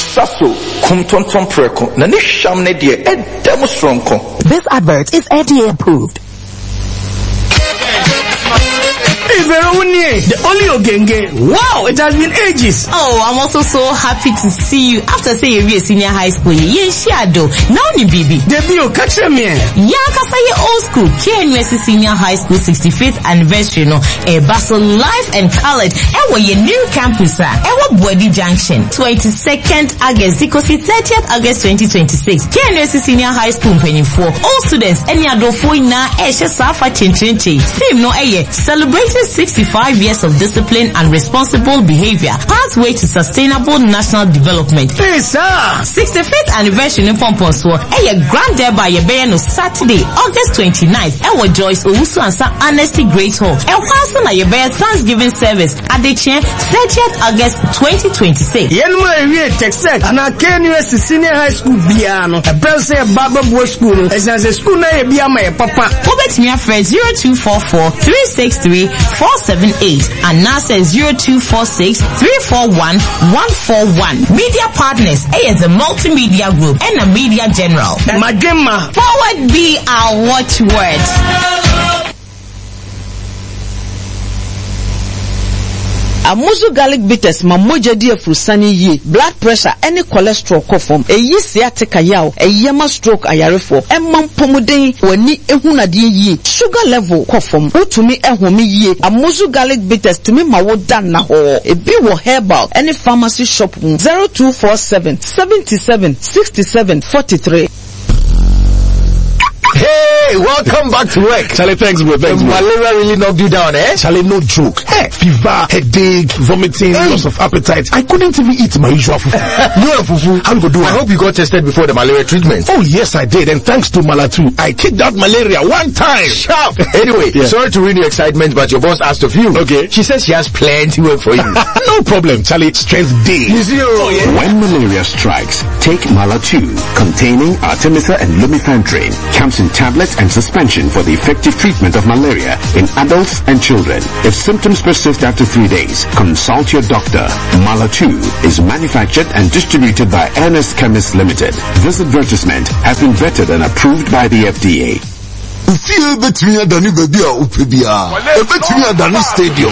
Sasso, Kumtonton Preko, Nanisham Nedia, and Demostronko. This advert is FDA approved. The only Ogenge. Wow, it has been ages. Oh, I'm also so happy to see you after saying you're a senior high school. Yeah, Shadow. Now ni bibi. Debut, catch me. Yeah, cause I old school. KNUST Senior High School 65th anniversary, no. Basel live and colored. And where your new campus are. And what Body Junction. 22nd August, because 30th August 2026. KNUST Senior High School 24. All students, any other four na Safa Chinchinchi. Same no celebrating 65 years of discipline and responsible behavior, pathway to sustainable national development. Hey, sir! 65th anniversary in Pomponso, grand day by your Saturday, August 29th, Joyce Owusu and Honesty Great Hall. Whilst on your Thanksgiving service at the 30th August 2026. Texas, and I KNUST Senior High School Biano, a Brazil Baba Boy School, as a school name Biama, Papa. Obet me a friend 0244 363 478 and now says 0246 341 141. Media partners, is a multimedia group and a media general. Magema. Forward be our watchword. Amuzu garlic bitters mamoja di afrusani ye, blood pressure, any cholesterol kofom, eyi sciatica yaw, eyema stroke ayarefo, emman pomuden, wani ehuna di ye, sugar level kofom, utumi ehumi ye, Amuzu garlic bitters to me mawodan na ho, ebi wo herbal, any pharmacy shop 0247 77 67 43. Hey, welcome back to work. Charlie, thanks, bro. Thanks, bro. Malaria really knocked you down, eh? Charlie, no joke. Hey, fever, headache, vomiting, loss of appetite. I couldn't even eat my usual fufu. No, fufu. How you do? I hope you got tested before the malaria treatment. Oh, yes, I did. And thanks to Malatu, I kicked out malaria one time. Sharp. Anyway, sorry to ruin your excitement, but your boss asked of you. Okay. She says she has plenty work for you. No problem, Charlie. Strength day. When malaria strikes, take Malatu, containing Artemether and Lumefantrine. Comes in tablets and suspension for the effective treatment of malaria in adults and children. If symptoms persist after 3 days, consult your doctor. Malatu is manufactured and distributed by Ernest Chemists Limited. This advertisement has been vetted and approved by the FDA. Stadium.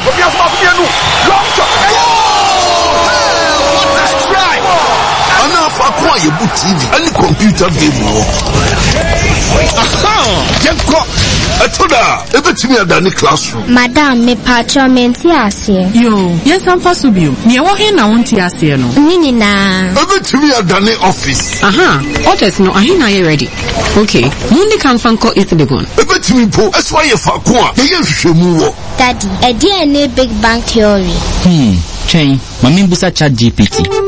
Acquire book TV and computer game war. Madam, me patron menti ase. Yo, yes, I'm Fasubio. Me walking na won't ase no. Nini na. Ebetimi adane office. Others no, ahina ye ready. Okay, mundi kan fanko Italygon. Ebetimi po, eswa ye fa ko a, ye hwehwemu wo. Daddy, a DNA Big Bang Theory. Chain, mami busa chat GPT.